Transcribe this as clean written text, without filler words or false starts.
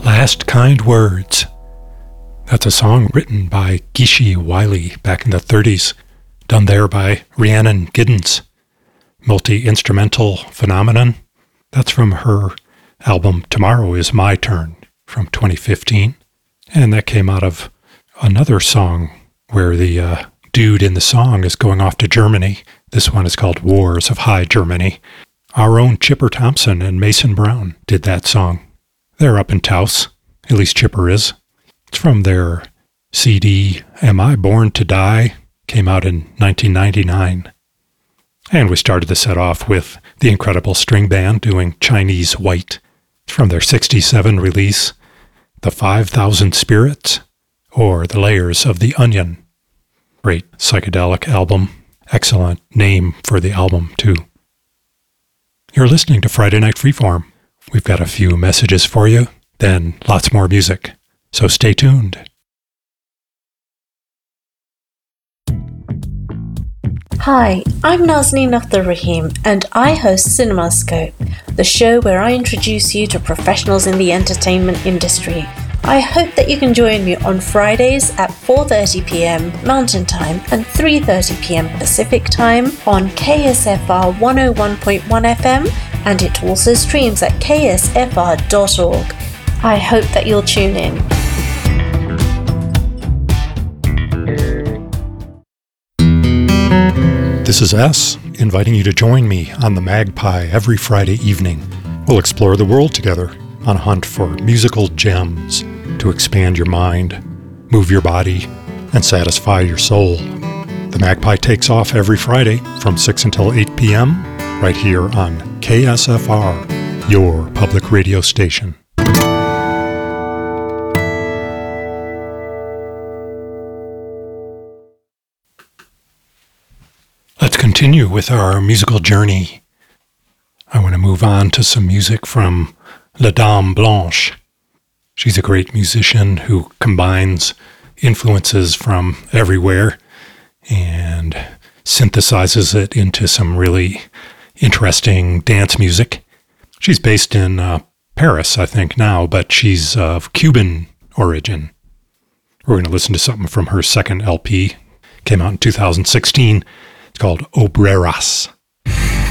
Last Kind Words. That's a song written by Gishi Wiley back in the 30s, done there by Rhiannon Giddens. Multi-instrumental phenomenon. That's from her album Tomorrow Is My Turn from 2015. And that came out of another song where the dude in the song is going off to Germany. This one is called Wars of High Germany. Our own Chipper Thompson and Mason Brown did that song. They're up in Taos, at least Chipper is. It's from their CD, Am I Born to Die? Came out in 1999. And we started the set off with the Incredible String Band doing Chinese White. It's from their 67 release, The 5,000 Spirits, or The Layers of the Onion. Great psychedelic album. Excellent name for the album, too. You're listening to Friday Night Freeform. We've got a few messages for you, then lots more music. So stay tuned. Hi, I'm Nazneen Akhtar Rahim, and I host CinemaScope, the show where I introduce you to professionals in the entertainment industry. I hope that you can join me on Fridays at 4:30 p.m. Mountain Time and 3:30 p.m. Pacific Time on KSFR 101.1 FM, and it also streams at ksfr.org. I hope that you'll tune in. This is S, inviting you to join me on the Magpie every Friday evening. We'll explore the world together on a hunt for musical gems to expand your mind, move your body, and satisfy your soul. The Magpie takes off every Friday from 6 until 8 p.m. right here on KSFR, your public radio station. Let's continue with our musical journey. I want to move on to some music from La Dame Blanche. She's a great musician who combines influences from everywhere and synthesizes it into some really interesting dance music. She's based in Paris, I think, now, but she's of Cuban origin. We're going to listen to something from her second LP. Came out in 2016. It's called Obreras.